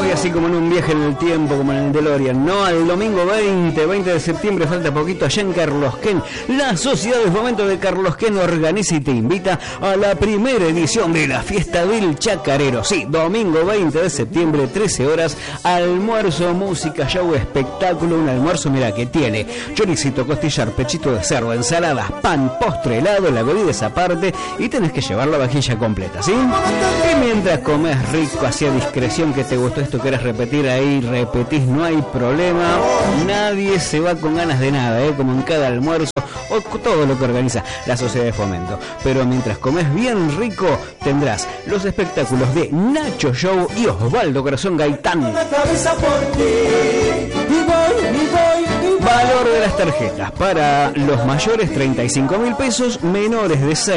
voy así como en un viaje en el tiempo, como en el DeLorean, ¿no? Al domingo 20 de septiembre, falta poquito, allá en Carlos Ken. La Sociedad de Fomento de Carlos Ken organiza y te invita a la primera edición de la Fiesta del Chacarero. Sí, domingo 20 de septiembre, 13 horas, almuerzo, música, show, espectáculo. Un almuerzo, mira, que tiene choricito, costillar, pechito de cerdo, ensaladas, pan, postre, helado, la bebida es aparte y tenés que llevar la vajilla completa, ¿sí? Y mientras comes rico, hacia discreción, que te gustó esto, querés repetir ahí, repetís, no hay problema. Nadie se va con ganas de nada, como en cada almuerzo o todo lo que organiza la Sociedad de Fomento. Pero mientras comes bien rico, tendrás los espectáculos de Nacho Show y Osvaldo Corazón Gaitán. Valor de las tarjetas: para los mayores 35.000 pesos, menores de 6